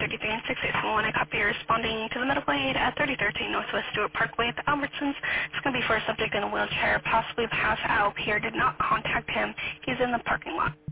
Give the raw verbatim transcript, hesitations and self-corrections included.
thirty-three and six eight seven one. I copy you responding to the medical aid at thirty thirteen Northwest Stewart Parkway at the Albertsons. It's going to be for a subject in a wheelchair, possibly the house out here did not contact him. He's in the parking lot.